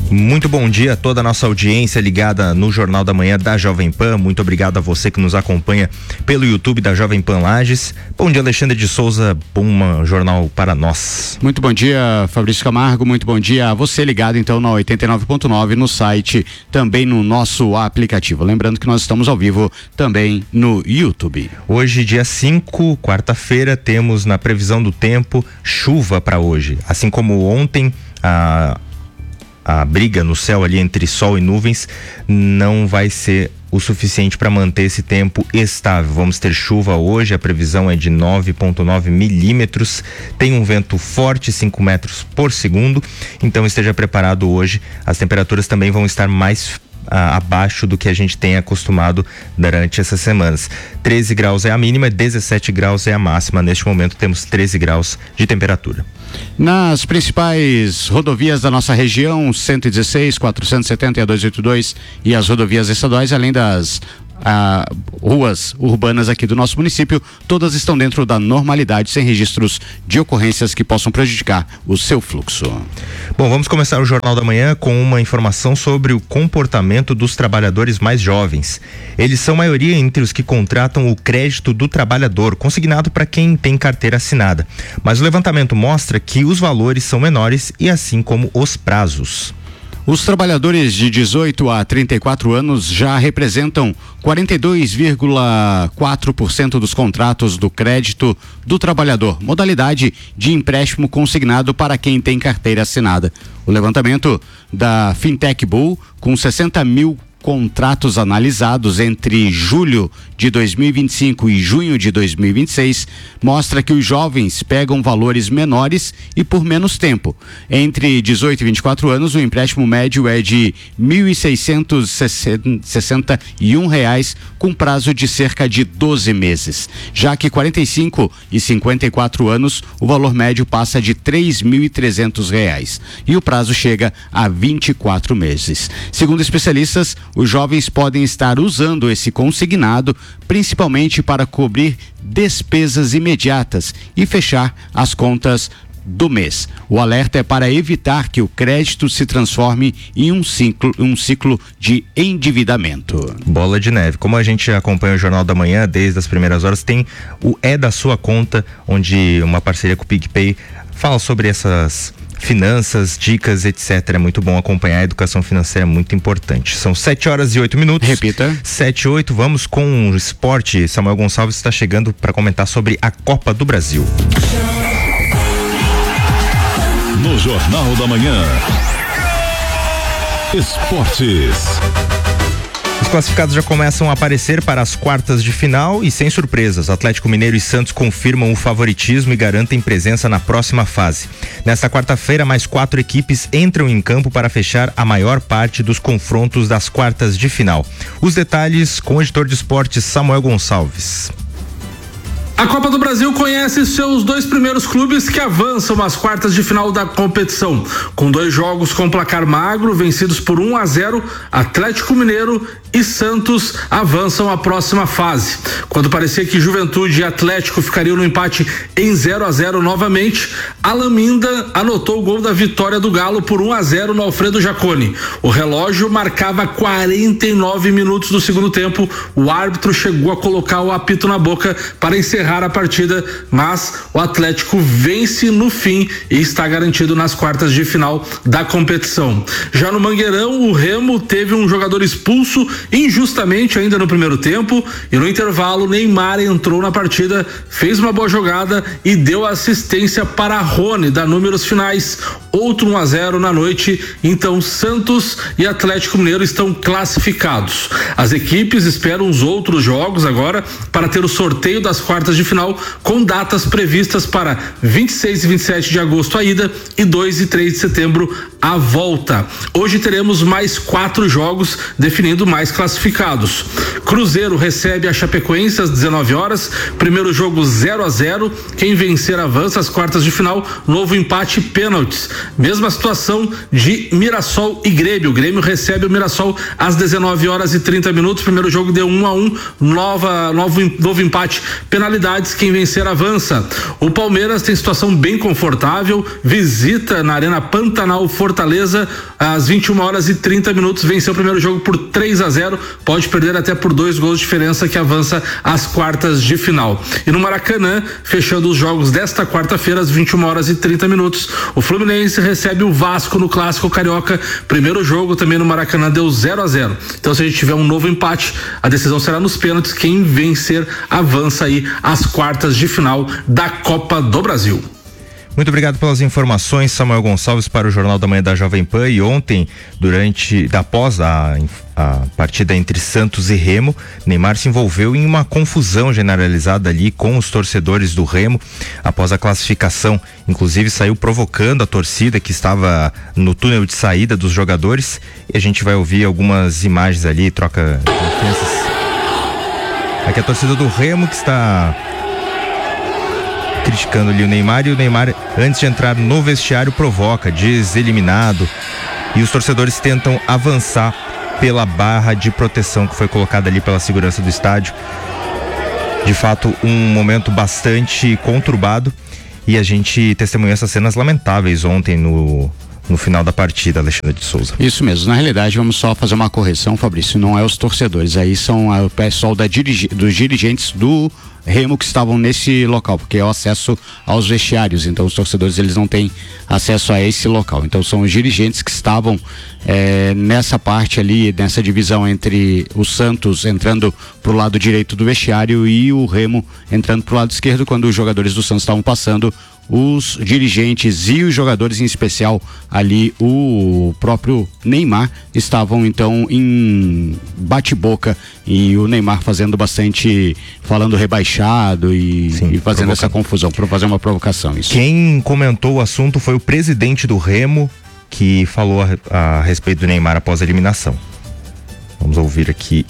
Muito bom dia a toda a nossa audiência ligada no Jornal da Manhã da Jovem Pan. Muito obrigado a você que nos acompanha pelo YouTube da Jovem Pan Lages. Bom dia, Alexandre de Souza, bom jornal para nós. Muito bom dia, Fabrício Camargo, muito bom dia a você ligado então na 89.9 no site, também no nosso aplicativo. Lembrando que nós estamos ao vivo também no YouTube. Hoje, dia 5, quarta-feira, temos na previsão do tempo chuva para hoje. Assim como ontem, a briga no céu ali entre sol e nuvens não vai ser o suficiente para manter esse tempo estável. Vamos ter chuva hoje, a previsão é de 9,9 milímetros, tem um vento forte, 5 metros por segundo, então esteja preparado hoje. As temperaturas também vão estar mais abaixo do que a gente tem acostumado durante essas semanas. 13 graus é a mínima, 17 graus é a máxima. Neste momento temos 13 graus de temperatura. Nas principais rodovias da nossa região, 116, 470 e a 282 e as rodovias estaduais, além das ruas urbanas aqui do nosso município, todas estão dentro da normalidade, sem registros de ocorrências que possam prejudicar o seu fluxo. Bom, vamos começar o Jornal da Manhã com uma informação sobre o comportamento dos trabalhadores mais jovens. Eles são maioria entre os que contratam o crédito do trabalhador, consignado para quem tem carteira assinada. Mas o levantamento mostra que os valores são menores e assim como os prazos. Os trabalhadores de 18 a 34 anos já representam 42,4% dos contratos do crédito do trabalhador, modalidade de empréstimo consignado para quem tem carteira assinada. O levantamento da Fintech Bull, com 60 mil contratos analisados entre julho de 2025 e junho de 2026, mostra que os jovens pegam valores menores e por menos tempo. Entre 18 e 24 anos, o empréstimo médio é de R$ 1.661, com prazo de cerca de 12 meses. Já que 45 e 54 anos, o valor médio passa de R$ 3.300 e o prazo chega a 24 meses. Segundo especialistas, os jovens podem estar usando esse consignado principalmente para cobrir despesas imediatas e fechar as contas do mês. O alerta é para evitar que o crédito se transforme em um ciclo de endividamento. Bola de neve. Como a gente acompanha o Jornal da Manhã desde as primeiras horas, tem o É da Sua Conta, onde uma parceria com o PicPay fala sobre essas finanças, dicas, etc. É muito bom acompanhar, a educação financeira é muito importante. São 7h08. Repita. 7h08, vamos com o esporte. Samuel Gonçalves está chegando para comentar sobre a Copa do Brasil. No Jornal da Manhã, Esportes. Os classificados já começam a aparecer para as quartas de final e sem surpresas. Atlético Mineiro e Santos confirmam o favoritismo e garantem presença na próxima fase. Nesta quarta-feira, mais 4 equipes entram em campo para fechar a maior parte dos confrontos das quartas de final. Os detalhes com o editor de esportes Samuel Gonçalves. A Copa do Brasil conhece seus 2 primeiros clubes que avançam às quartas de final da competição. Com 2 jogos com placar magro, vencidos por 1-0, Atlético Mineiro e Santos avançam à próxima fase. Quando parecia que Juventude e Atlético ficariam no empate em 0-0 novamente, Alan Minda anotou o gol da vitória do Galo por 1-0 no Alfredo Jaconi. O relógio marcava 49 minutos do segundo tempo. O árbitro chegou a colocar o apito na boca para encerrar a partida, mas o Atlético vence no fim e está garantido nas quartas de final da competição. Já no Mangueirão, o Remo teve um jogador expulso injustamente ainda no primeiro tempo e no intervalo Neymar entrou na partida, fez uma boa jogada e deu assistência para Rony, dar números finais. Outro 1-0 na noite, então Santos e Atlético Mineiro estão classificados. As equipes esperam os outros jogos agora para ter o sorteio das quartas de final, com datas previstas para 26 e 27 de agosto a ida e 2 e 3 de setembro a volta. Hoje teremos mais 4 jogos definindo mais classificados. Cruzeiro recebe a Chapecoense às 19 horas, primeiro jogo 0-0, quem vencer avança às quartas de final, novo empate e pênaltis. Mesma situação de Mirassol e Grêmio. O Grêmio recebe o Mirassol às 19 horas e 30 minutos, primeiro jogo deu 1-1, novo empate, penalidade unidades, quem vencer avança. O Palmeiras tem situação bem confortável, visita na Arena Pantanal Fortaleza às 21h30, venceu o primeiro jogo por 3-0, pode perder até por 2 gols de diferença, que avança às quartas de final. E no Maracanã, fechando os jogos desta quarta-feira às 21h30, o Fluminense recebe o Vasco no Clássico Carioca. Primeiro jogo também no Maracanã deu 0-0. Então, se a gente tiver um novo empate, a decisão será nos pênaltis. Quem vencer avança aí às quartas de final da Copa do Brasil. Muito obrigado pelas informações, Samuel Gonçalves, para o Jornal da Manhã da Jovem Pan. E ontem, após a partida entre Santos e Remo, Neymar se envolveu em uma confusão generalizada ali com os torcedores do Remo após a classificação. Inclusive saiu provocando a torcida que estava no túnel de saída dos jogadores, e a gente vai ouvir algumas imagens ali, troca de ofensas. Aqui a torcida do Remo que está criticando ali o Neymar, e o Neymar, antes de entrar no vestiário, provoca, diz eliminado, e os torcedores tentam avançar pela barra de proteção que foi colocada ali pela segurança do estádio. De fato, um momento bastante conturbado, e a gente testemunhou essas cenas lamentáveis ontem no final da partida, Alexandre de Souza. Isso mesmo. Na realidade, vamos só fazer uma correção, Fabrício, não é os torcedores, aí são o pessoal dos dirigentes do Remo que estavam nesse local, porque é o acesso aos vestiários, então os torcedores eles não têm acesso a esse local, então são os dirigentes que estavam nessa parte ali, nessa divisão entre o Santos entrando pro lado direito do vestiário e o Remo entrando pro lado esquerdo. Quando os jogadores do Santos estavam passando, os dirigentes e os jogadores, em especial ali o próprio Neymar, estavam então em bate-boca, e o Neymar falando rebaixado e fazendo essa confusão, para fazer uma provocação. Isso. Quem comentou o assunto foi o presidente do Remo, que falou a respeito do Neymar após a eliminação. Vamos ouvir aqui.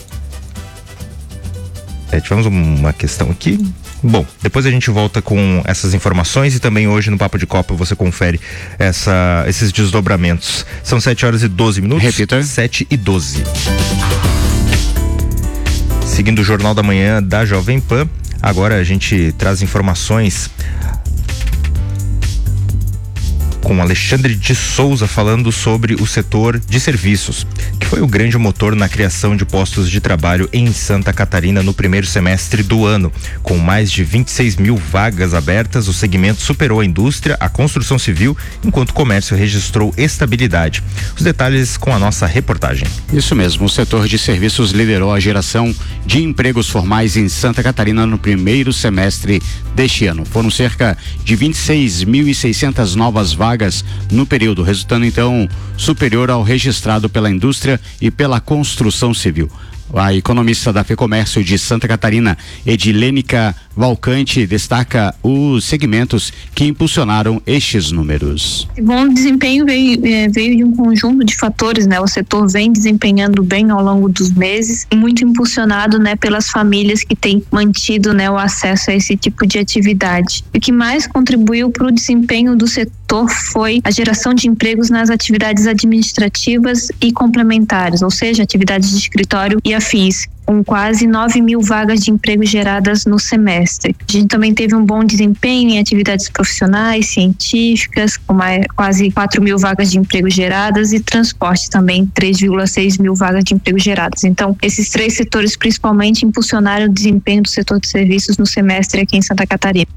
Tivemos uma questão aqui. Bom, depois a gente volta com essas informações, e também hoje no Papo de Copa você confere esses desdobramentos. São 7h12. Repita. 7h12. Seguindo o Jornal da Manhã da Jovem Pan, agora a gente traz informações com Alexandre de Souza, falando sobre o setor de serviços, que foi o grande motor na criação de postos de trabalho em Santa Catarina no primeiro semestre do ano. Com mais de 26 mil vagas abertas, o segmento superou a indústria, a construção civil, enquanto o comércio registrou estabilidade. Os detalhes com a nossa reportagem. Isso mesmo, o setor de serviços liderou a geração de empregos formais em Santa Catarina no primeiro semestre deste ano. Foram cerca de 26.600 novas vagas no período, resultando então superior ao registrado pela indústria e pela construção civil. A economista da FEComércio de Santa Catarina, Edilênica Valcante, destaca os segmentos que impulsionaram estes números. O bom desempenho veio de um conjunto de fatores, né? O setor vem desempenhando bem ao longo dos meses, muito impulsionado, né, pelas famílias que têm mantido, né, o acesso a esse tipo de atividade. O que mais contribuiu para o desempenho do setor foi a geração de empregos nas atividades administrativas e complementares, ou seja, atividades de escritório e afins, com quase 9 mil vagas de emprego geradas no semestre. A gente também teve um bom desempenho em atividades profissionais, científicas, com quase 4 mil vagas de emprego geradas, e transporte também, 3,6 mil vagas de emprego geradas. Então, esses 3 setores principalmente impulsionaram o desempenho do setor de serviços no semestre aqui em Santa Catarina.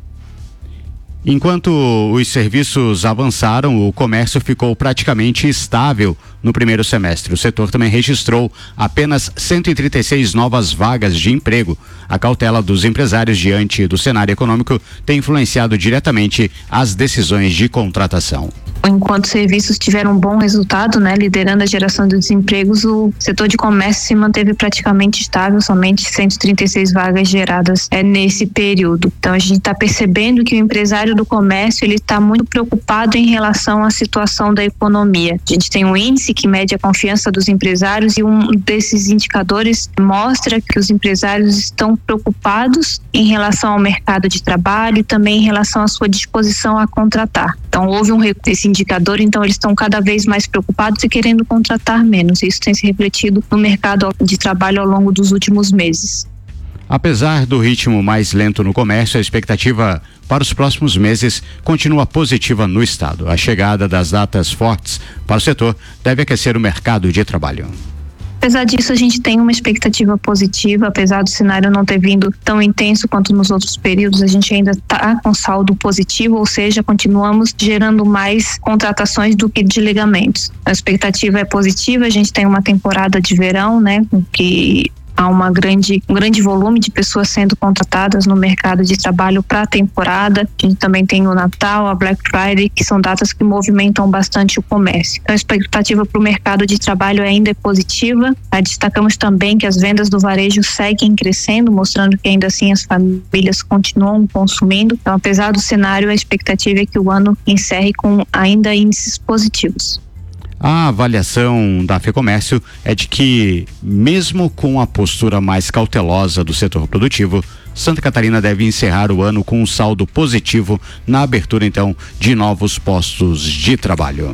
Enquanto os serviços avançaram, o comércio ficou praticamente estável no primeiro semestre. O setor também registrou apenas 136 novas vagas de emprego. A cautela dos empresários diante do cenário econômico tem influenciado diretamente as decisões de contratação. Enquanto os serviços tiveram um bom resultado, né, liderando a geração de desempregos, o setor de comércio se manteve praticamente estável, somente 136 vagas geradas nesse período. Então a gente está percebendo que o empresário do comércio ele está muito preocupado em relação à situação da economia. A gente tem um índice que mede a confiança dos empresários, e um desses indicadores mostra que os empresários estão preocupados em relação ao mercado de trabalho e também em relação à sua disposição a contratar. Então houve um recuo desse indicador, então eles estão cada vez mais preocupados e querendo contratar menos. Isso tem se refletido no mercado de trabalho ao longo dos últimos meses. Apesar do ritmo mais lento no comércio, a expectativa para os próximos meses continua positiva no estado. A chegada das datas fortes para o setor deve aquecer o mercado de trabalho. Apesar disso, a gente tem uma expectativa positiva, apesar do cenário não ter vindo tão intenso quanto nos outros períodos, a gente ainda está com saldo positivo, ou seja, continuamos gerando mais contratações do que desligamentos. A expectativa é positiva, a gente tem uma temporada de verão, né, que há um grande volume de pessoas sendo contratadas no mercado de trabalho para a temporada. A gente também tem o Natal, a Black Friday, que são datas que movimentam bastante o comércio. Então, a expectativa para o mercado de trabalho ainda é positiva. Destacamos também que as vendas do varejo seguem crescendo, mostrando que ainda assim as famílias continuam consumindo. Então, apesar do cenário, a expectativa é que o ano encerre com ainda índices positivos. A avaliação da FEComércio é de que, mesmo com a postura mais cautelosa do setor produtivo, Santa Catarina deve encerrar o ano com um saldo positivo na abertura, então, de novos postos de trabalho.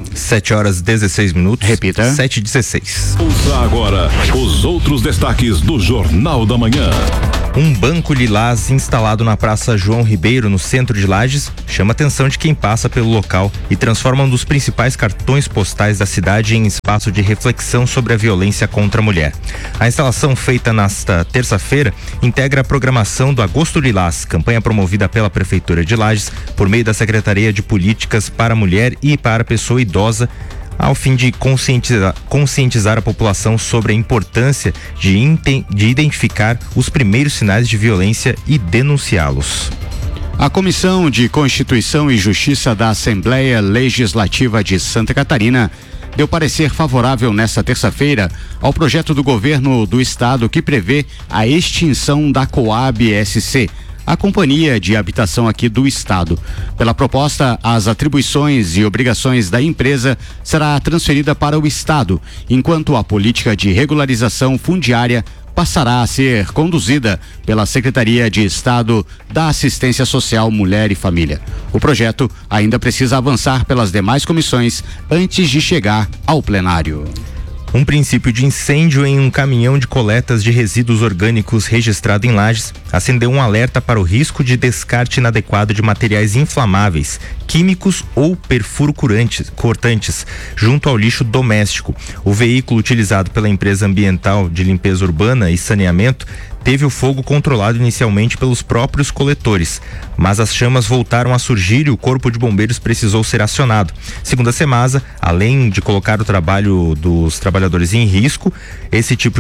7h16. Repita. 7h16. Ouça agora os outros destaques do Jornal da Manhã. Um banco lilás instalado na Praça João Ribeiro, no centro de Lages, chama a atenção de quem passa pelo local e transforma um dos principais cartões postais da cidade em espaço de reflexão sobre a violência contra a mulher. A instalação, feita nesta terça-feira, integra a programação do Agosto Lilás, campanha promovida pela Prefeitura de Lages por meio da Secretaria de Políticas para a Mulher e para a Pessoa Idosa, ao fim de conscientizar a população sobre a importância de identificar os primeiros sinais de violência e denunciá-los. A Comissão de Constituição e Justiça da Assembleia Legislativa de Santa Catarina deu parecer favorável nesta terça-feira ao projeto do governo do estado que prevê a extinção da Coab SC, a companhia de habitação aqui do estado. Pela proposta, as atribuições e obrigações da empresa será transferida para o estado, enquanto a política de regularização fundiária passará a ser conduzida pela Secretaria de Estado da Assistência Social, Mulher e Família. O projeto ainda precisa avançar pelas demais comissões antes de chegar ao plenário. Um princípio de incêndio em um caminhão de coletas de resíduos orgânicos registrado em Lages acendeu um alerta para o risco de descarte inadequado de materiais inflamáveis, químicos ou perfuro-cortantes junto ao lixo doméstico. O veículo utilizado pela empresa ambiental de limpeza urbana e saneamento teve o fogo controlado inicialmente pelos próprios coletores, mas as chamas voltaram a surgir e o Corpo de Bombeiros precisou ser acionado. Segundo a Semasa, além de colocar o trabalho dos trabalhadores em risco, esse tipo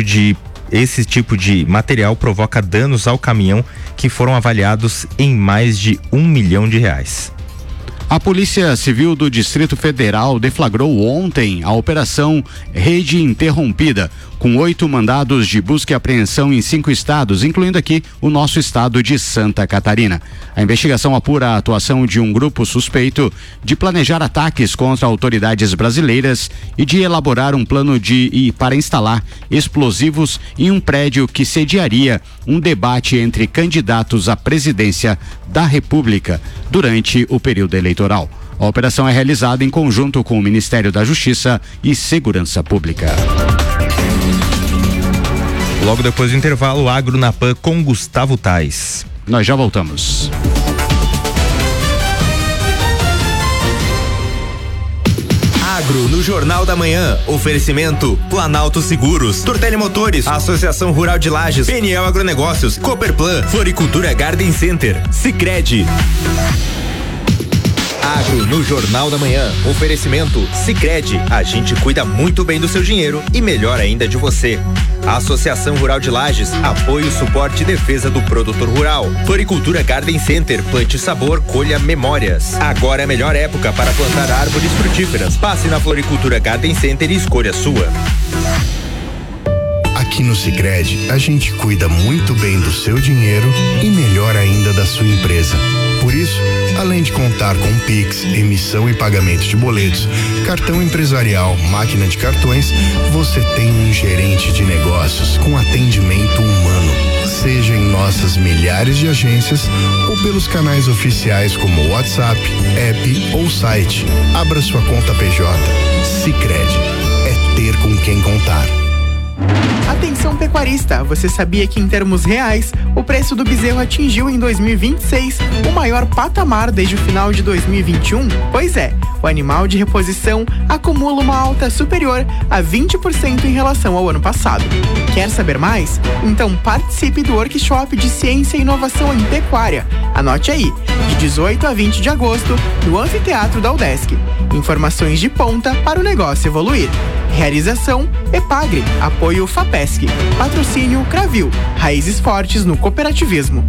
de material provoca danos ao caminhão que foram avaliados em mais de R$1 milhão. A Polícia Civil do Distrito Federal deflagrou ontem a Operação Rede Interrompida, com 8 mandados de busca e apreensão em 5 estados, incluindo aqui o nosso estado de Santa Catarina. A investigação apura a atuação de um grupo suspeito de planejar ataques contra autoridades brasileiras e de elaborar um plano para instalar explosivos em um prédio que sediaria um debate entre candidatos à presidência da República durante o período eleitoral. A operação é realizada em conjunto com o Ministério da Justiça e Segurança Pública. Logo depois do intervalo, Agro na Pan com Gustavo Tais. Nós já voltamos. Agro no Jornal da Manhã. Oferecimento Planalto Seguros, Tortelli Motores, Associação Rural de Lages, PNL Agronegócios, Cooperplan, Floricultura Garden Center, Sicredi. Agro no Jornal da Manhã. Oferecimento Sicredi. A gente cuida muito bem do seu dinheiro e melhor ainda de você. Associação Rural de Lages. Apoio, suporte e defesa do produtor rural. Floricultura Garden Center. Plante sabor, colha memórias. Agora é a melhor época para plantar árvores frutíferas. Passe na Floricultura Garden Center e escolha a sua. Aqui no Sicredi, a gente cuida muito bem do seu dinheiro e melhor ainda da sua empresa. Por isso, além de contar com Pix, emissão e pagamento de boletos, cartão empresarial, máquina de cartões, você tem um gerente de negócios com atendimento humano. Seja em nossas milhares de agências ou pelos canais oficiais como WhatsApp, app ou site. Abra sua conta PJ. Sicredi. É ter com quem contar. Atenção pecuarista, você sabia que em termos reais, o preço do bezerro atingiu em 2026 o maior patamar desde o final de 2021? Pois é, o animal de reposição acumula uma alta superior a 20% em relação ao ano passado. Quer saber mais? Então participe do workshop de Ciência e Inovação em Pecuária. Anote aí, de 18 a 20 de agosto, no Anfiteatro da UDESC. Informações de ponta para o negócio evoluir. Realização Epagre, apoio FAPESC, patrocínio Cravil, raízes fortes no cooperativismo.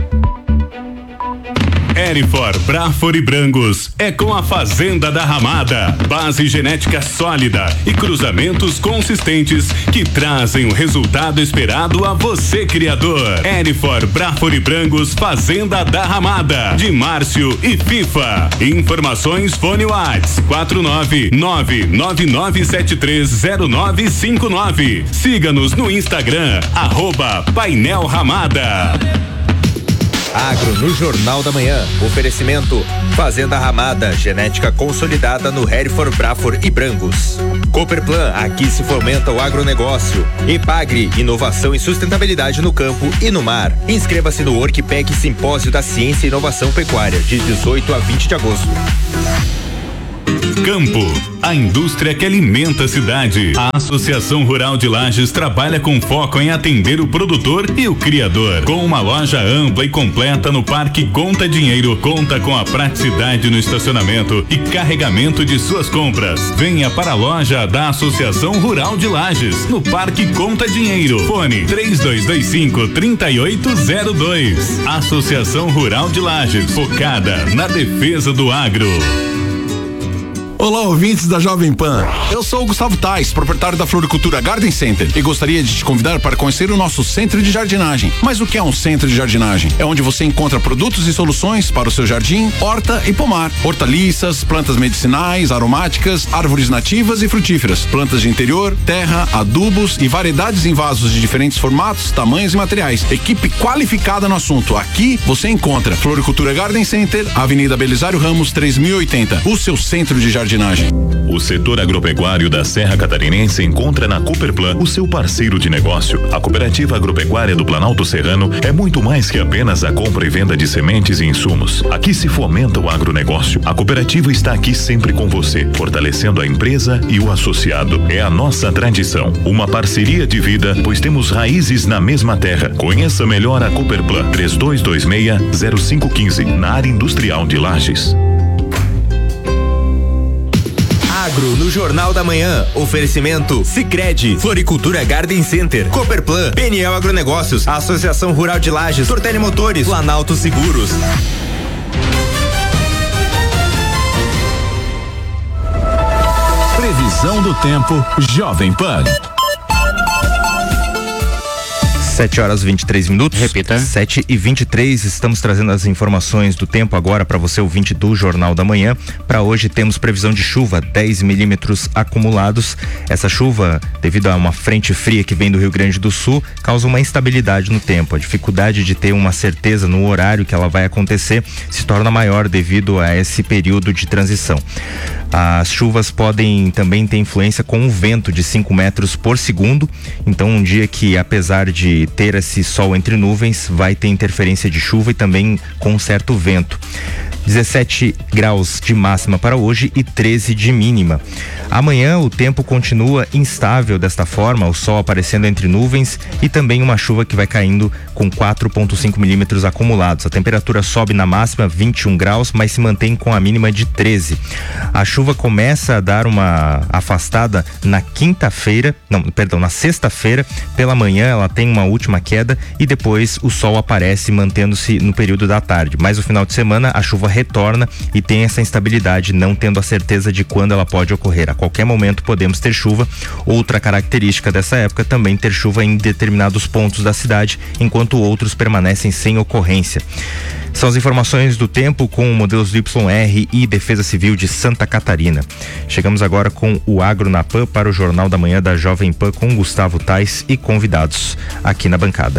Erifor, Brafor e Brangos é com a Fazenda da Ramada, base genética sólida e cruzamentos consistentes que trazem o resultado esperado a você, criador. Erifor, Brafor e Brangos, Fazenda da Ramada, de Márcio e FIFA. Informações fone Whats 49999730959. Siga-nos no Instagram @Painel Ramada. Agro no Jornal da Manhã. Oferecimento Fazenda Ramada, genética consolidada no Hereford, Brafor e Brangos. Cooperplan, aqui se fomenta o agronegócio. Epagre, inovação e sustentabilidade no campo e no mar. Inscreva-se no Workpack Simpósio da Ciência e Inovação Pecuária, de 18 a 20 de agosto. Campo, a indústria que alimenta a cidade. A Associação Rural de Lages trabalha com foco em atender o produtor e o criador. Com uma loja ampla e completa no Parque Conta Dinheiro, conta com a praticidade no estacionamento e carregamento de suas compras. Venha para a loja da Associação Rural de Lages, no Parque Conta Dinheiro. Fone 3225-3802. Associação Rural de Lages, focada na defesa do agro. Olá, ouvintes da Jovem Pan. Eu sou o Gustavo Tais, proprietário da Floricultura Garden Center, e gostaria de te convidar para conhecer o nosso centro de jardinagem. Mas o que é um centro de jardinagem? É onde você encontra produtos e soluções para o seu jardim, horta e pomar. Hortaliças, plantas medicinais, aromáticas, árvores nativas e frutíferas, plantas de interior, terra, adubos e variedades em vasos de diferentes formatos, tamanhos e materiais. Equipe qualificada no assunto. Aqui você encontra Floricultura Garden Center, Avenida Belisário Ramos, 3080. O seu centro de jardinagem. O setor agropecuário da Serra Catarinense encontra na Cooperplan o seu parceiro de negócio. A Cooperativa Agropecuária do Planalto Serrano é muito mais que apenas a compra e venda de sementes e insumos. Aqui se fomenta o agronegócio. A cooperativa está aqui sempre com você, fortalecendo a empresa e o associado. É a nossa tradição, uma parceria de vida, pois temos raízes na mesma terra. Conheça melhor a Cooperplan 3226-0515, na área industrial de Lages. Agro no Jornal da Manhã. Oferecimento Sicredi, Floricultura Garden Center, Cooperplan, PNL Agronegócios, Associação Rural de Lages, Tortelli Motores, Planalto Seguros. Previsão do tempo Jovem Pan. 7h23. Repita. 7h23. Estamos trazendo as informações do tempo agora para você, ouvinte do Jornal da Manhã. Para hoje temos previsão de chuva, 10 milímetros acumulados. Essa chuva, devido a uma frente fria que vem do Rio Grande do Sul, causa uma instabilidade no tempo. A dificuldade de ter uma certeza no horário que ela vai acontecer se torna maior devido a esse período de transição. As chuvas podem também ter influência com o vento de 5 metros por segundo. Então, um dia que, apesar de ter esse sol entre nuvens, vai ter interferência de chuva e também com certo vento. 17 graus de máxima para hoje e 13 de mínima. Amanhã o tempo continua instável desta forma, o sol aparecendo entre nuvens e também uma chuva que vai caindo com 4,5 milímetros acumulados. A temperatura sobe na máxima 21 graus, mas se mantém com a mínima de 13. A chuva começa a dar uma afastada na na sexta-feira. Pela manhã ela tem uma última queda e depois o sol aparece mantendo-se no período da tarde. Mas no final de semana a chuva retorna e tem essa instabilidade, não tendo a certeza de quando ela pode ocorrer. A qualquer momento podemos ter chuva. Outra característica dessa época também ter chuva em determinados pontos da cidade, enquanto outros permanecem sem ocorrência. São as informações do tempo com modelos do YR e Defesa Civil de Santa Catarina. Chegamos agora com o Agro na Pan para o Jornal da Manhã da Jovem Pan com Gustavo Tais e convidados aqui na bancada.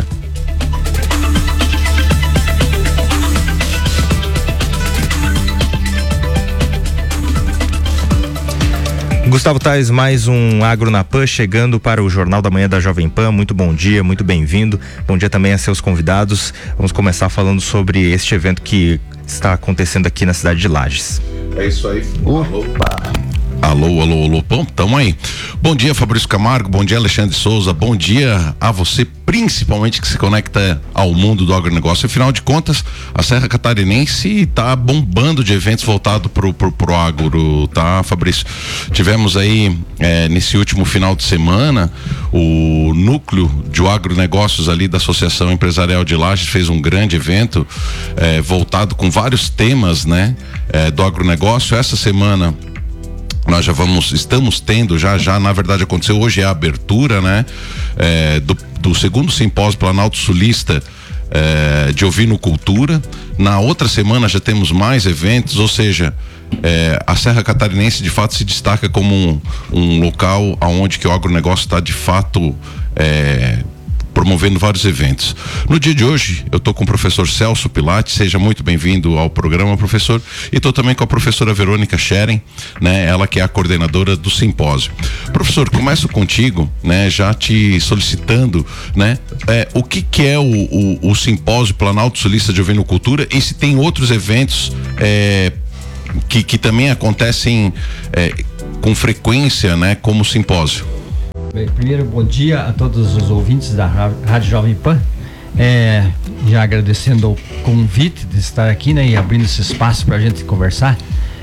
Gustavo Tais, mais um Agro na Pan chegando para o Jornal da Manhã da Jovem Pan. Muito bom dia, muito bem-vindo. Bom dia também a seus convidados. Vamos começar falando sobre este evento que está acontecendo aqui na cidade de Lages. É isso aí. Opa! Alô, bom, tamo aí. Bom dia, Fabrício Camargo, bom dia, Alexandre Souza, bom dia a você, principalmente que se conecta ao mundo do agronegócio. Afinal de contas, a Serra Catarinense tá bombando de eventos voltados pro agro, tá, Fabrício? Tivemos aí, nesse último final de semana, o núcleo de agronegócios ali da Associação Empresarial de Lages fez um grande evento, voltado com vários temas, né, do agronegócio. Essa semana nós estamos tendo, já na verdade aconteceu hoje, a abertura, né, do segundo simpósio Planalto Sulista de ovinocultura. Na outra semana já temos mais eventos, ou seja, a Serra Catarinense de fato se destaca como um local onde que o agronegócio está de fato promovendo vários eventos. No dia de hoje, eu estou com o professor Celso Pilates, seja muito bem-vindo ao programa, professor, e estou também com a professora Verônica Scheren, né, ela que é a coordenadora do simpósio. Professor, começo contigo, né, já te solicitando, né, o que é o simpósio Planalto Sulista de Ovinocultura e se tem outros eventos que também acontecem com frequência, né, como simpósio. Bem, primeiro, bom dia a todos os ouvintes da Rádio Jovem Pan. Já agradecendo o convite de estar aqui, né, e abrindo esse espaço para a gente conversar.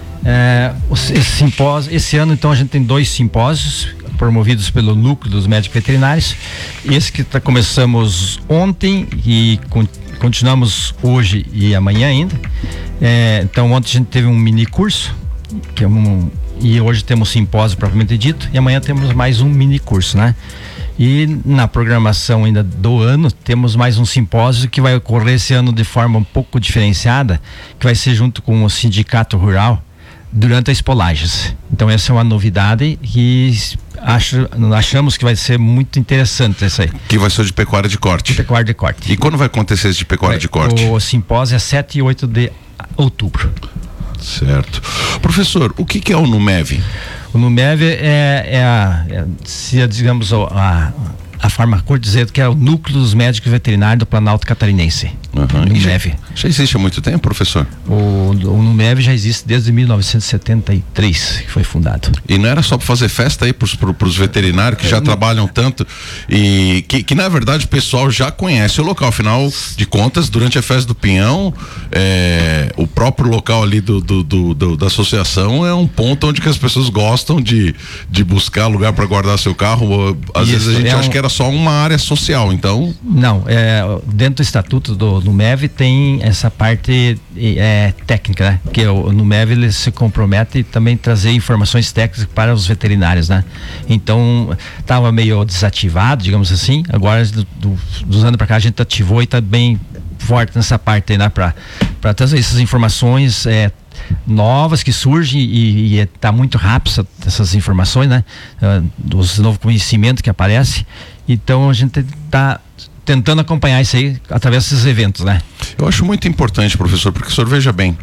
Esse ano, então, a gente tem 2 simpósios promovidos pelo Núcleo dos Médicos Veterinários. Esse que começamos ontem e continuamos hoje e amanhã ainda. Então, ontem a gente teve um mini curso, que é e hoje temos simpósio propriamente dito, e amanhã temos mais um mini curso, né? E na programação ainda do ano temos mais um simpósio que vai ocorrer esse ano de forma um pouco diferenciada, que vai ser junto com o Sindicato Rural durante a Expo Lages. Então essa é uma novidade que achamos que vai ser muito interessante essa aí. Que vai ser de pecuária de corte. Pecuária de corte. E quando vai acontecer esse de pecuária de corte? O simpósio é 7 e 8 de outubro. Certo. Professor, o que é o NUMEV? O NUMEV digamos, a forma curta de dizer que é o Núcleo dos Médicos Veterinários do Planalto Catarinense. NUMEV. Já existe há muito tempo, professor? O NUMEV já existe desde 1973, que foi fundado. E não era só para fazer festa aí pros veterinários que já trabalham tanto e que na verdade o pessoal já conhece o local, afinal de contas, durante a festa do Pinhão, o próprio local ali da associação é um ponto onde que as pessoas gostam de buscar lugar para guardar seu carro. Às vezes a gente acha que era só uma área social, então... Não, dentro do estatuto do NUMEV tem essa parte técnica, né? Que o NUMEV ele se compromete também trazer informações técnicas para os veterinários, né? Então estava meio desativado, digamos assim. Agora dos anos para cá a gente ativou e está bem forte nessa parte aí, né? Para trazer essas informações novas que surgem e está muito rápido essas informações, né? Dos novos conhecimentos que aparecem. Então a gente está tentando acompanhar isso aí através desses eventos, né? Eu acho muito importante, professor, porque o senhor veja bem,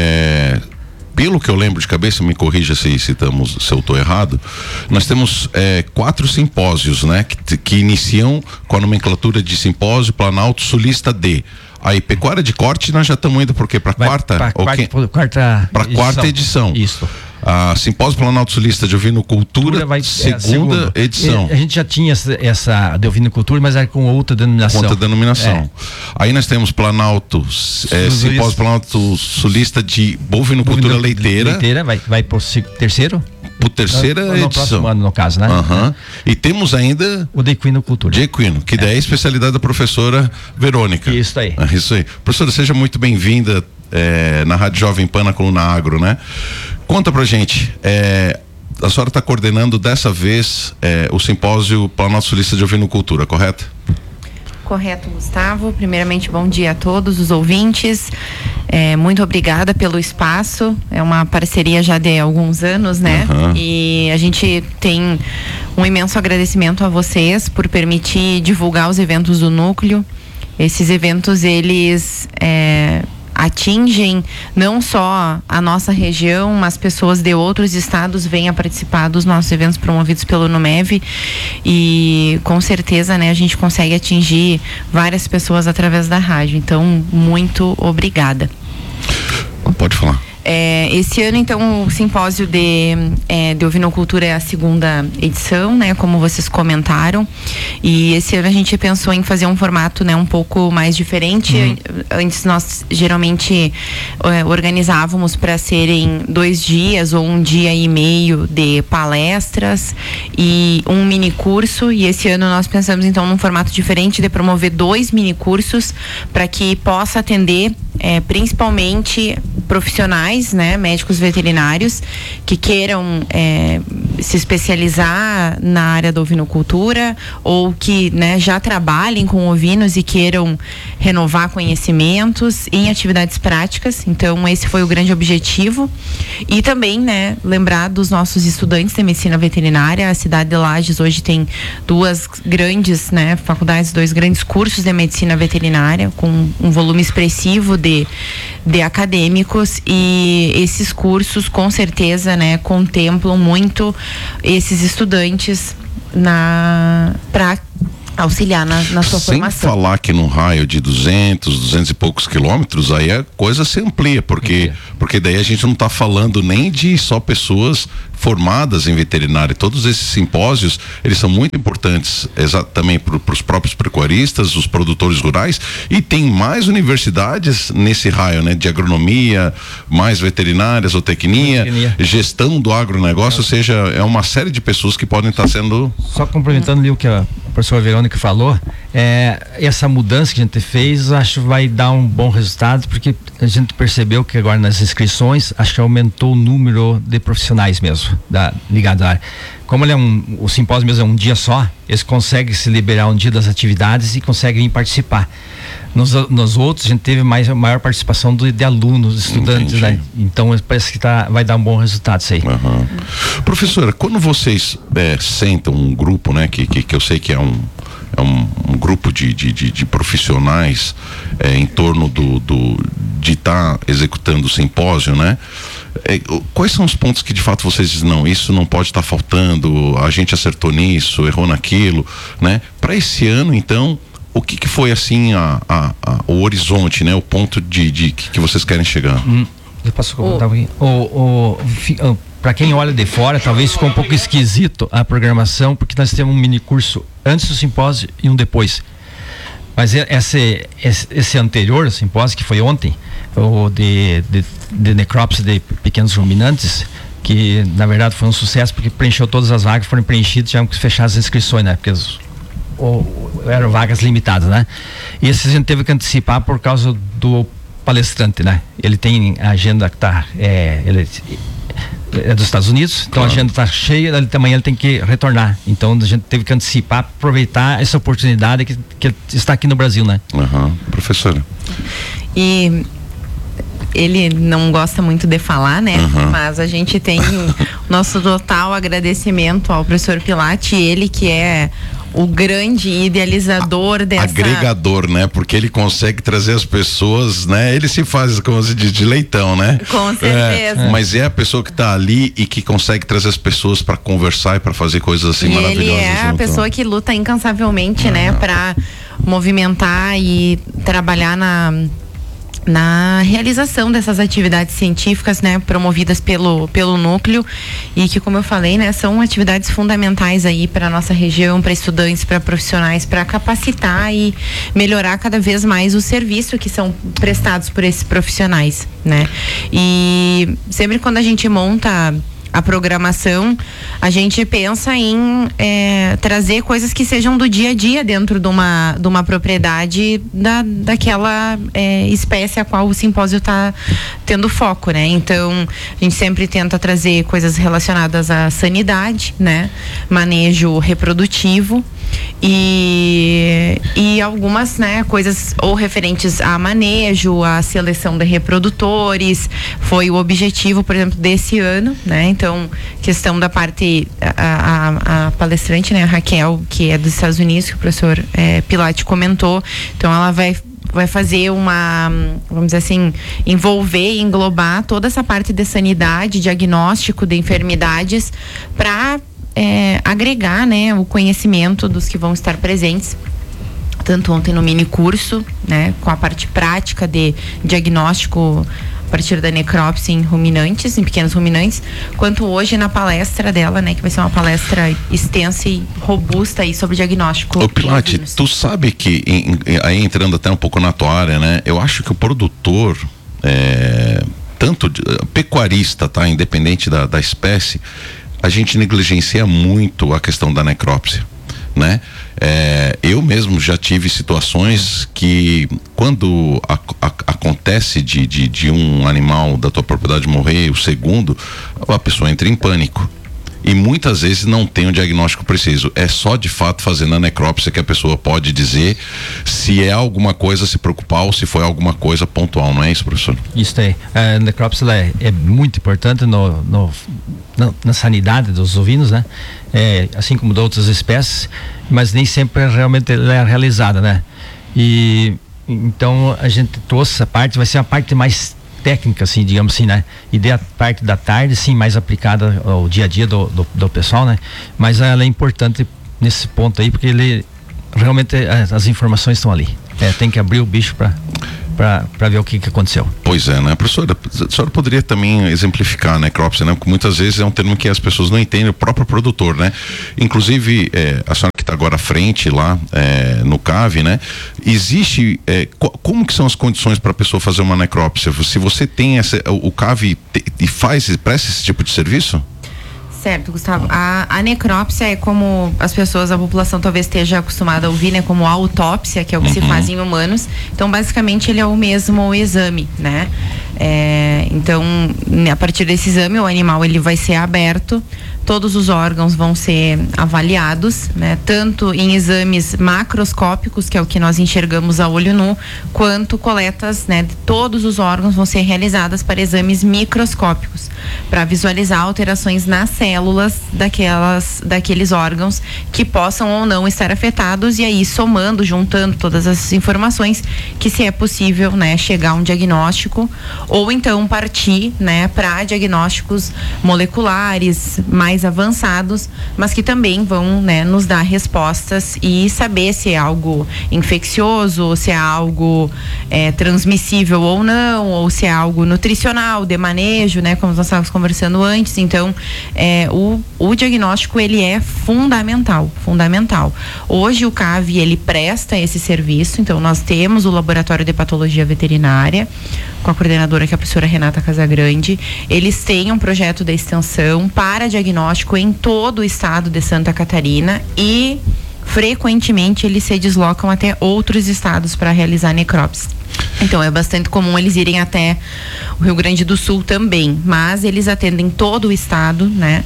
pelo que eu lembro de cabeça, me corrija se eu estou errado, nós temos 4 simpósios, né? Que iniciam com a nomenclatura de simpósio Planalto Sulista D. Aí, pecuária de corte, nós já estamos indo por quê? Para quarta? Para quarta edição. Isso. Simpósio Planalto Sulista de Ovinocultura, segunda edição. A gente já tinha essa de ovinocultura, mas era com outra denominação. Aí nós temos Simpósio Planalto Sulista de Bovinocultura Leiteira. Leiteira, vai pro terceiro? Por terceira edição. No próximo ano, no caso, né? E temos ainda o de equinocultura. De equino, que daí é a especialidade da professora Verônica. Isso aí. Isso aí. Professora, seja muito bem-vinda na Rádio Jovem Pan, na coluna Agro, né? Conta pra gente, a senhora está coordenando dessa vez o simpósio Planalto Sulista de Ovinocultura, correto? Correto, Gustavo. Primeiramente, bom dia a todos os ouvintes. Muito obrigada pelo espaço. É uma parceria já de alguns anos, né? E a gente tem um imenso agradecimento a vocês por permitir divulgar os eventos do núcleo. Esses eventos, eles atingem não só a nossa região, mas pessoas de outros estados vêm a participar dos nossos eventos promovidos pelo NUMEV, e com certeza, né, a gente consegue atingir várias pessoas através da rádio. Então, muito obrigada. Pode falar. Esse ano, então, o simpósio de ovinocultura é a 2ª edição, né, como vocês comentaram, e esse ano a gente pensou em fazer um formato, né, um pouco mais diferente. Antes nós geralmente organizávamos para serem 2 dias ou 1 dia e meio de palestras e um mini curso, e esse ano nós pensamos então num formato diferente de promover 2 mini cursos para que possa atender principalmente profissionais, né, médicos veterinários que queiram se especializar na área da ovinocultura, ou que, né, já trabalhem com ovinos e queiram renovar conhecimentos em atividades práticas. Então esse foi o grande objetivo, e também, né, lembrar dos nossos estudantes de medicina veterinária. A cidade de Lages hoje tem 2 grandes, né, faculdades, 2 grandes cursos de medicina veterinária com um volume expressivo de acadêmicos, e esses cursos com certeza, né, contemplam muito esses estudantes para auxiliar na sua formação. Sem falar que num raio de 200 e poucos quilômetros, aí a coisa se amplia, porque daí a gente não está falando nem de só pessoas formadas em veterinária. Todos esses simpósios, eles são muito importantes também para os próprios pecuaristas, os produtores rurais, e tem mais universidades nesse raio, né, de agronomia, mais veterinária, zootecnia, gestão do agronegócio, ou seja, é uma série de pessoas que podem estar sendo... Só complementando ali o que a professora Verônica falou, essa mudança que a gente fez, acho que vai dar um bom resultado, porque a gente percebeu que agora nas inscrições, acho que aumentou o número de profissionais mesmo, ligados à área. Como o simpósio mesmo é um dia só, eles conseguem se liberar um dia das atividades e conseguem vir participar. Nos outros, a gente teve maior participação de alunos, estudantes, né? Então parece que vai dar um bom resultado isso aí. Professora, quando vocês sentam um grupo, né, que eu sei que é um grupo de profissionais em torno de estar executando o simpósio, né? Quais são os pontos que de fato vocês dizem, não, isso não pode estar faltando, a gente acertou nisso, errou naquilo, né? Para esse ano, então, o que foi assim o horizonte, né? O ponto que vocês querem chegar? Eu posso comentar aqui? Para quem olha de fora, talvez ficou um pouco esquisito a programação, porque nós temos um mini curso antes do simpósio e um depois. Mas esse anterior simpósio, que foi ontem, o de necrópsia de pequenos ruminantes, que na verdade foi um sucesso, porque preencheu todas as vagas, foram preenchidas, já que fechar as inscrições, né? Porque eram vagas limitadas, né? E esse a gente teve que antecipar por causa do palestrante, né? Ele tem a agenda que ele é dos Estados Unidos, então a agenda está cheia, amanhã ele tem que retornar. Então a gente teve que antecipar, aproveitar essa oportunidade que está aqui no Brasil, né? Professora. E ele não gosta muito de falar, né? Mas a gente tem nosso total agradecimento ao professor Pilati, ele que é o grande idealizador dessa... Agregador, né? Porque ele consegue trazer as pessoas, né? Ele se faz, como se diz, de leitão, né? Com certeza. Mas é a pessoa que está ali e que consegue trazer as pessoas para conversar e para fazer coisas assim maravilhosas. Ele é a pessoa que luta incansavelmente, né? Para movimentar e trabalhar na realização dessas atividades científicas, né, promovidas pelo núcleo, e que, como eu falei, né, são atividades fundamentais aí para nossa região, para estudantes, para profissionais, para capacitar e melhorar cada vez mais o serviço que são prestados por esses profissionais, né? E sempre quando a gente monta a programação, a gente pensa em trazer coisas que sejam do dia a dia dentro de uma propriedade daquela espécie a qual o simpósio está tendo foco, né? Então, a gente sempre tenta trazer coisas relacionadas à sanidade, né? Manejo reprodutivo e algumas, né, coisas ou referentes a manejo, a seleção de reprodutores, foi o objetivo, por exemplo, desse ano, né? Então, questão da parte, a palestrante, né, a Raquel, que é dos Estados Unidos, que o professor Pilati comentou, então ela vai vai fazer vamos dizer assim, envolver e englobar toda essa parte de sanidade, diagnóstico de enfermidades, para agregar, né, o conhecimento dos que vão estar presentes, tanto ontem no mini curso, né, com a parte prática de diagnóstico a partir da necrópsia em ruminantes, em pequenos ruminantes, quanto hoje na palestra dela, né, que vai ser uma palestra extensa e robusta aí sobre diagnóstico. Ô Pilate, tu sabe que, aí entrando até um pouco na tua área, né, eu acho que o produtor, tanto pecuarista, tá, independente da espécie, a gente negligencia muito a questão da necrópsia, né? Eu mesmo já tive situações que, quando acontece de um animal da tua propriedade morrer, o segundo, a pessoa entra em pânico. E muitas vezes não tem um diagnóstico preciso. É só de fato fazendo a necrópsia que a pessoa pode dizer se é alguma coisa a se preocupar ou se foi alguma coisa pontual, não é isso, professor? Isso aí. A necrópsia é muito importante na sanidade dos ovinos, né? Assim como de outras espécies, mas nem sempre realmente ela é realizada, né? E então a gente trouxe essa parte, vai ser a parte mais técnica, assim, digamos assim, né? E a parte da tarde, sim, mais aplicada ao dia a dia do pessoal, né? Mas ela é importante nesse ponto aí, porque ele realmente as informações estão ali. Tem que abrir o bicho para ver o que aconteceu. Pois é, né, professora? A senhora poderia também exemplificar a necrópsia, né? Porque muitas vezes é um termo que as pessoas não entendem, o próprio produtor, né? Inclusive, a senhora que está agora à frente lá no CAV, né? Existe, como que são as condições para a pessoa fazer uma necrópsia? Se você tem o CAV presta esse tipo de serviço? Certo, Gustavo. A necrópsia é como a população talvez esteja acostumada a ouvir, né? Como a autópsia, que é o que se faz em humanos. Então, basicamente, ele é o mesmo exame, né? Então, a partir desse exame, o animal ele vai ser aberto, todos os órgãos vão ser avaliados, né? Tanto em exames macroscópicos, que é o que nós enxergamos a olho nu, quanto coletas, né, de todos os órgãos vão ser realizadas para exames microscópicos, para visualizar alterações nas células daqueles órgãos que possam ou não estar afetados, e aí juntando todas essas informações, que se é possível, né, chegar a um diagnóstico, ou então partir, né, para diagnósticos moleculares mais avançados, mas que também vão, né, nos dar respostas e saber se é algo infeccioso, se é algo transmissível ou não, ou se é algo nutricional, de manejo, né, como nós estávamos conversando antes. Então, o diagnóstico ele é fundamental. Hoje o CAV ele presta esse serviço, então nós temos o laboratório de patologia veterinária com a coordenadora, que é a professora Renata Casagrande. Eles têm um projeto de extensão para diagnóstico em todo o estado de Santa Catarina e frequentemente eles se deslocam até outros estados para realizar necrópsia. Então é bastante comum eles irem até o Rio Grande do Sul também, mas eles atendem todo o estado, né?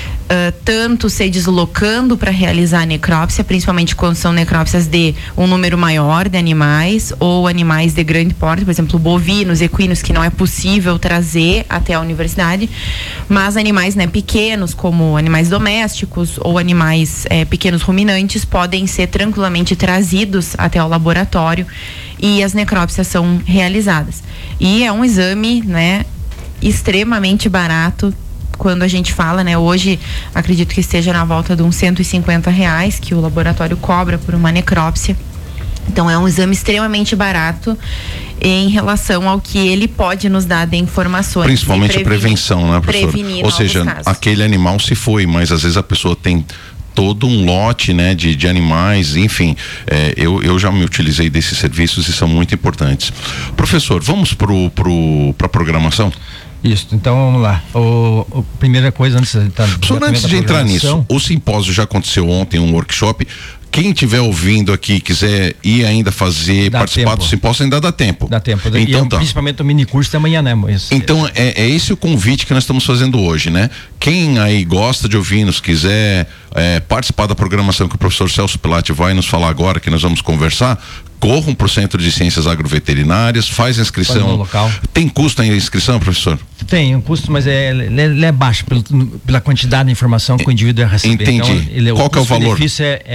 Tanto se deslocando para realizar a necrópsia, principalmente quando são necrópsias de um número maior de animais ou animais de grande porte, por exemplo, bovinos, equinos, que não é possível trazer até a universidade, mas animais, né, pequenos, como animais domésticos ou animais pequenos ruminantes, podem ser tranquilamente trazidos até o laboratório e as necrópsias são realizadas. E é um exame, né, extremamente barato. Quando a gente fala, né, hoje acredito que esteja na volta de uns R$150 que o laboratório cobra por uma necrópsia. Então é um exame extremamente barato em relação ao que ele pode nos dar de informações. Principalmente a prevenção, né, professor? Prevenir Ou seja, casos. Aquele animal se foi, mas às vezes a pessoa tem todo um lote, né, de animais, enfim, eu já me utilizei desses serviços e são muito importantes. Professor, vamos para a programação? Isso, então vamos lá. A primeira coisa antes de entrar nisso, o simpósio já aconteceu ontem, um workshop. Quem estiver ouvindo aqui, quiser ir ainda participar do simpósio, ainda dá tempo. Dá tempo. Então, principalmente o mini curso de amanhã, né, Moisés? Então, é esse o convite que nós estamos fazendo hoje, né? Quem aí gosta de ouvir-nos, quiser participar da programação que o professor Celso Pilate vai nos falar agora, que nós vamos conversar, corram para o Centro de Ciências Agroveterinárias, faz a inscrição. Local. Tem custo a inscrição, professor? Tem um custo, mas ele é baixo pela quantidade de informação que o indivíduo vai receber. Entendi. Então, qual que é o valor? O benefício é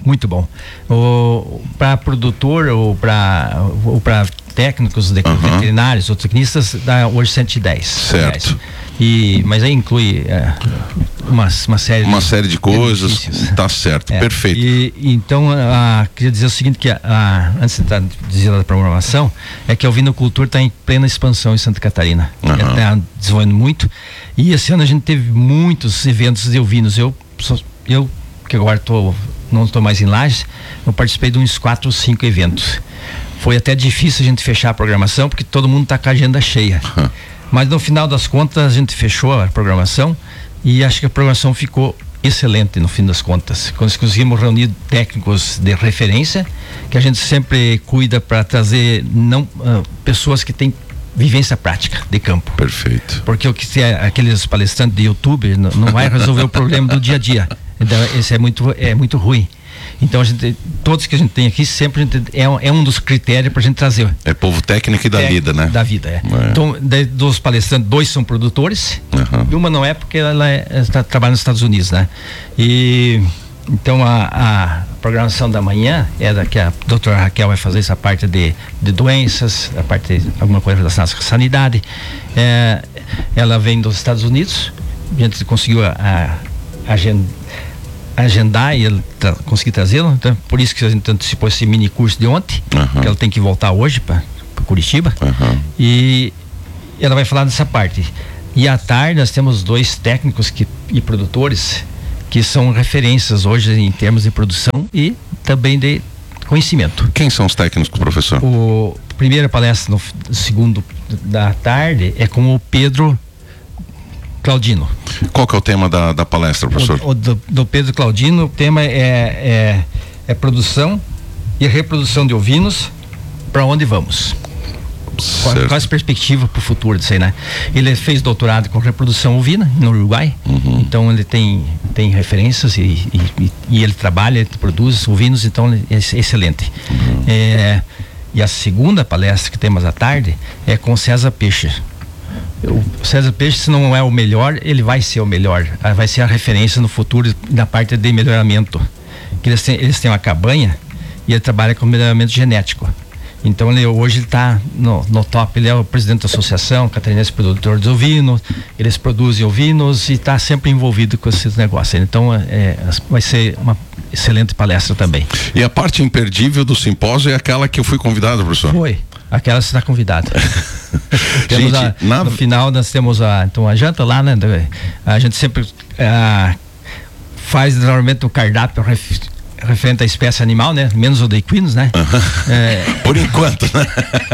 muito bom. Para produtor ou para técnicos veterinários ou tecnistas dá hoje 110. Certo. Mas aí inclui uma série de coisas. Tá certo, perfeito. Então, queria dizer o seguinte, que antes de dizer da programação, é que a ovinocultura está em plena expansão em Santa Catarina. Está desenvolvendo muito. E esse ano a gente teve muitos eventos de ovinos. Eu que agora não estou mais em Lages, eu participei de uns 4 ou 5 eventos. Foi até difícil a gente fechar a programação, porque todo mundo está com a agenda cheia. Mas no final das contas a gente fechou a programação e acho que a programação ficou excelente no fim das contas. Conseguimos reunir técnicos de referência, que a gente sempre cuida para trazer pessoas que têm vivência prática de campo. Perfeito. Porque aqueles palestrantes de YouTube não vai resolver o problema do dia a dia. Então, esse é muito ruim. Então todos que a gente tem aqui sempre é um dos critérios para a gente trazer. É povo técnico e da vida, né? Da vida, Então, dos palestrantes, 2 são produtores e uma não é, porque ela trabalha nos Estados Unidos, né? E então a programação da manhã é que a doutora Raquel vai fazer essa parte de doenças, a parte de alguma coisa relacionada com a sanidade. Ela vem dos Estados Unidos, a gente conseguiu agendar e ele conseguir trazê-lo, então por isso que a gente antecipou esse mini curso de ontem, que ela tem que voltar hoje para Curitiba, e ela vai falar dessa parte. E à tarde nós temos 2 técnicos e produtores que são referências hoje em termos de produção e também de conhecimento. Quem são os técnicos, professor? A primeira palestra no segundo da tarde é com o Pedro Claudino. Qual que é o tema da palestra, professor? Do Pedro Claudino, o tema é produção e reprodução de ovinos, para onde vamos? Qual a perspectiva para o futuro disso aí, né? Ele fez doutorado com reprodução ovina no Uruguai, então ele tem referências e ele trabalha, ele produz ovinos, então é excelente. E a segunda palestra que temos à tarde é com César Peixe. O César Peixe, se não é o melhor, ele vai ser o melhor, vai ser a referência no futuro na parte de melhoramento. Eles têm uma cabanha e ele trabalha com melhoramento genético. Então hoje ele está no top, ele é o presidente da Associação Catarinense Produtor de Ovinos, eles produzem ovinos e está sempre envolvido com esses negócios. Então vai ser uma excelente palestra também. E a parte imperdível do simpósio é aquela que eu fui convidado, professor? Foi. Aquela você está convidado. No final nós temos a janta lá, né? A gente sempre faz normalmente o cardápio referente à espécie animal, né? Menos o de equinos, né? Por enquanto, né?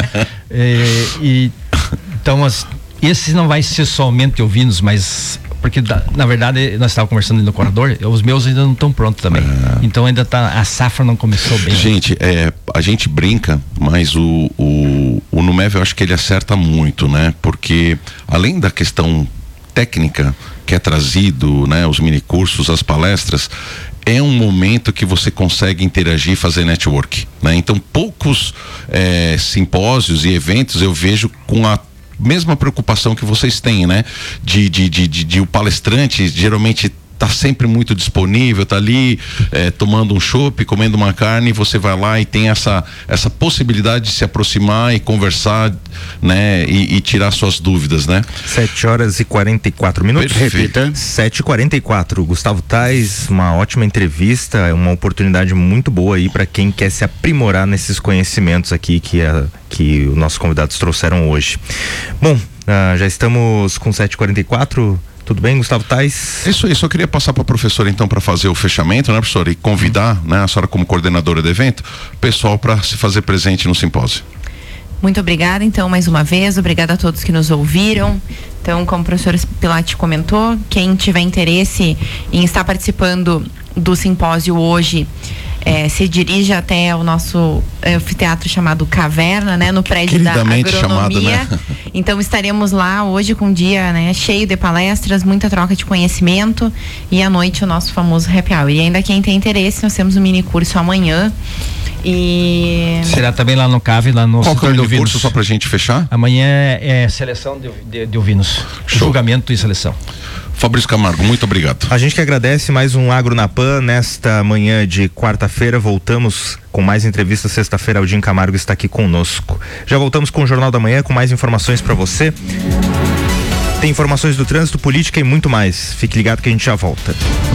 Então esse não vai ser somente ovinos, mas porque na verdade nós estávamos conversando ali no corredor, os meus ainda não estão prontos também. Então ainda a safra não começou bem. Gente, a gente brinca, mas o Numev eu acho que ele acerta muito, né? Porque além da questão técnica que é trazido, né? Os mini cursos, as palestras, é um momento que você consegue interagir e fazer network, né? Então poucos simpósios e eventos eu vejo com a mesma preocupação que vocês têm, né? De o palestrante geralmente tá sempre muito disponível, tá ali tomando um chopp, comendo uma carne, e você vai lá e tem essa possibilidade de se aproximar e conversar, né? E tirar suas dúvidas, né? 7h44. Repita. 7h44. Gustavo Tais, uma ótima entrevista, uma oportunidade muito boa aí para quem quer se aprimorar nesses conhecimentos aqui que os nossos convidados trouxeram hoje. Bom, já estamos com 7h44. Tudo bem, Gustavo Tais? Isso aí, só queria passar para a professora então para fazer o fechamento, né, professora? E convidar, né, a senhora como coordenadora do evento, o pessoal para se fazer presente no simpósio. Muito obrigada, então, mais uma vez, obrigada a todos que nos ouviram. Então, como o professor Pilati comentou, quem tiver interesse em estar participando do simpósio hoje, se dirige até o nosso anfiteatro chamado Caverna, né, no prédio da Agronomia. Chamado, né? Então estaremos lá hoje com um dia, né, cheio de palestras, muita troca de conhecimento, e à noite o nosso famoso happy hour. E ainda quem tem interesse, nós temos um mini curso amanhã. E será também lá no CAV, lá no setor de ovinos. Só pra gente fechar? Amanhã é seleção de ovinos, julgamento e seleção. Fabrício Camargo, muito obrigado. A gente que agradece mais um Agro na Pan nesta manhã de quarta-feira. Voltamos com mais entrevistas. Sexta-feira, Aldinho Camargo está aqui conosco. Já voltamos com o Jornal da Manhã com mais informações para você. Tem informações do trânsito, política e muito mais. Fique ligado que a gente já volta.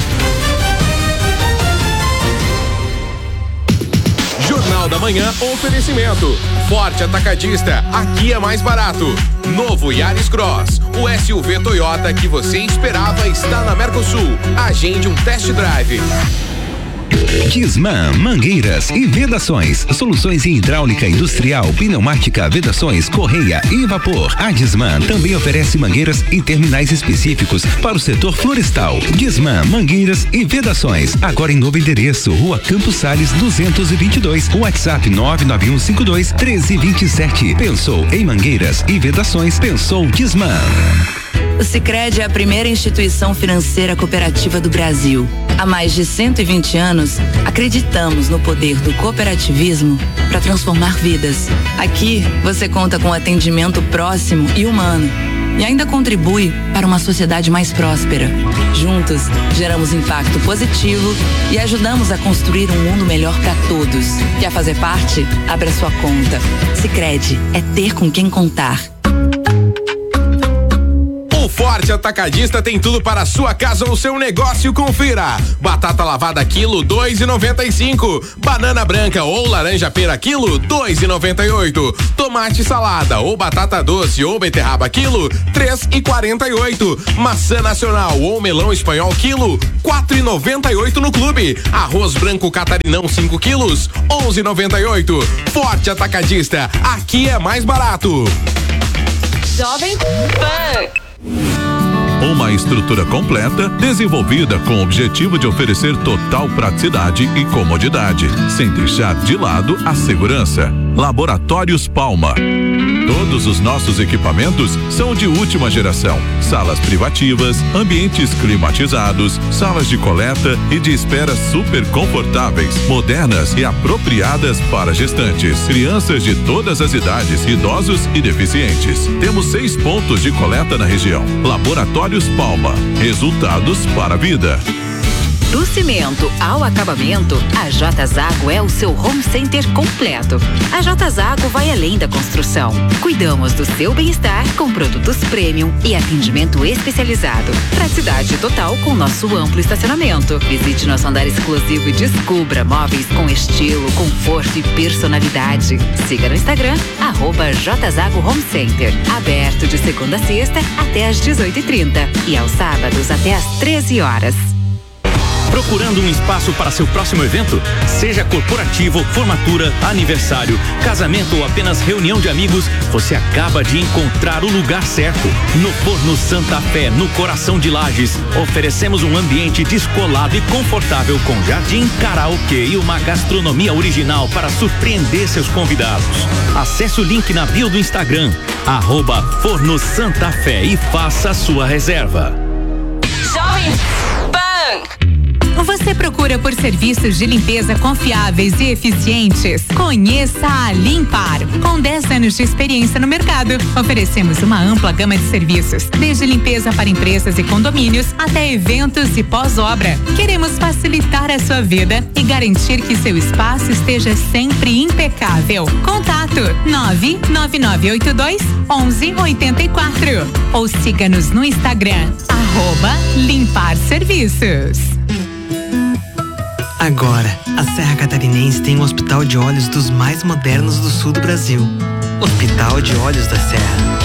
Jornal da Manhã, oferecimento. Forte Atacadista, aqui é mais barato. Novo Yaris Cross, o SUV Toyota que você esperava está na Mercosul. Agende um test drive. Disman, mangueiras e vedações, soluções em hidráulica industrial, pneumática, vedações, correia e vapor. A Disman também oferece mangueiras em terminais específicos para o setor florestal. Disman, mangueiras e vedações, agora em novo endereço, Rua Campos Sales 222, WhatsApp 991521327. Pensou em mangueiras e vedações, pensou Disman. O Sicredi é a primeira instituição financeira cooperativa do Brasil. Há mais de 120 anos, acreditamos no poder do cooperativismo para transformar vidas. Aqui, você conta com atendimento próximo e humano e ainda contribui para uma sociedade mais próspera. Juntos, geramos impacto positivo e ajudamos a construir um mundo melhor para todos. Quer fazer parte? Abra sua conta. Sicredi é ter com quem contar. O Forte Atacadista tem tudo para a sua casa ou seu negócio, confira. Batata lavada quilo 2,95. Banana branca ou laranja pera quilo 2,98. Tomate salada ou batata doce ou beterraba quilo 3,48. Maçã nacional ou melão espanhol quilo 4,98 no clube. Arroz branco catarinão 5 quilos 11,98. Forte Atacadista, aqui é mais barato. Jovem Pan. Uma estrutura completa, desenvolvida com o objetivo de oferecer total praticidade e comodidade, sem deixar de lado a segurança. Laboratórios Palma. Todos os nossos equipamentos são de última geração. Salas privativas, ambientes climatizados, salas de coleta e de espera super confortáveis, modernas e apropriadas para gestantes, crianças de todas as idades, idosos e deficientes. Temos 6 pontos de coleta na região. Laboratórios Palma. Resultados para a vida. Do cimento ao acabamento, a J Zago é o seu home center completo. A J Zago vai além da construção. Cuidamos do seu bem-estar com produtos premium e atendimento especializado. Praticidade total com nosso amplo estacionamento. Visite nosso andar exclusivo e descubra móveis com estilo, conforto e personalidade. Siga no Instagram, @J Zago Home Center. Aberto de segunda a sexta até às 18h30 e aos sábados até às 13 horas. Procurando um espaço para seu próximo evento? Seja corporativo, formatura, aniversário, casamento ou apenas reunião de amigos, você acaba de encontrar o lugar certo. No Forno Santa Fé, no coração de Lages, oferecemos um ambiente descolado e confortável com jardim, karaokê e uma gastronomia original para surpreender seus convidados. Acesse o link na bio do Instagram, @Forno Santa Fé e faça a sua reserva. Jovem Pan. Você procura por serviços de limpeza confiáveis e eficientes? Conheça a Limpar. Com 10 anos de experiência no mercado, oferecemos uma ampla gama de serviços, desde limpeza para empresas e condomínios até eventos e pós-obra. Queremos facilitar a sua vida e garantir que seu espaço esteja sempre impecável. Contato 99982-1184 ou siga-nos no Instagram @Limpar Serviços. Agora, a Serra Catarinense tem um hospital de olhos dos mais modernos do sul do Brasil. Hospital de Olhos da Serra.